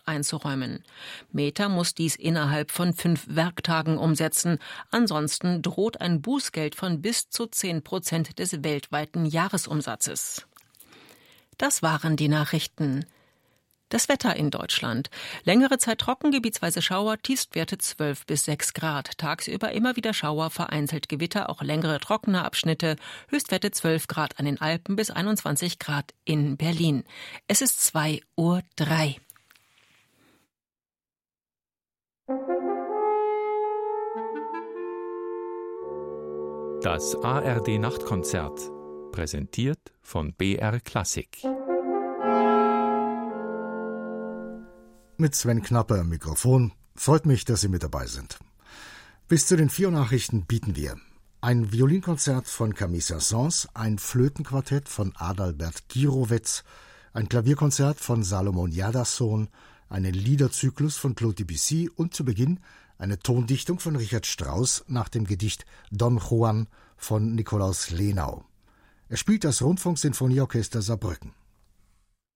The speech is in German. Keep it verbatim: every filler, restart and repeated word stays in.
einzuräumen. Meta muss dies innerhalb von fünf Werktagen umsetzen. Ansonsten droht ein Bußgeld von bis zu zehn Prozent des weltweiten Jahresumsatzes. Das waren die Nachrichten. Das Wetter in Deutschland. Längere Zeit trocken, gebietsweise Schauer, Tiefstwerte zwölf bis sechs Grad. Tagsüber immer wieder Schauer, vereinzelt Gewitter, auch längere trockene Abschnitte. Höchstwerte zwölf Grad an den Alpen bis einundzwanzig Grad in Berlin. Es ist zwei Uhr drei. Das A R D-Nachtkonzert, präsentiert von B R Klassik. Mit Sven Knapper am Mikrofon. Freut mich, dass Sie mit dabei sind. Bis zu den vier Nachrichten bieten wir ein Violinkonzert von Camille Saint-Saëns, ein Flötenquartett von Adalbert Gyrowetz, ein Klavierkonzert von Salomon Jadassohn, einen Liederzyklus von Claude Debussy und zu Beginn eine Tondichtung von Richard Strauss nach dem Gedicht Don Juan von Nikolaus Lenau. Er spielt das Rundfunksinfonieorchester Saarbrücken.